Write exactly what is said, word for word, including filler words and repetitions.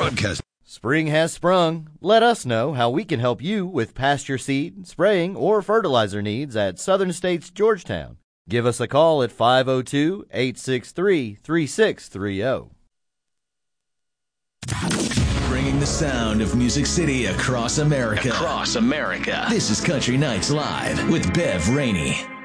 Broadcast. Spring has sprung. Let us know how we can help you with pasture seed, spraying, or fertilizer needs at Southern States Georgetown. Give us a call at five oh two, eight six three, three six three oh. Bringing the sound of Music City across America. Across America. This is Country Nights Live with Bev Rainey.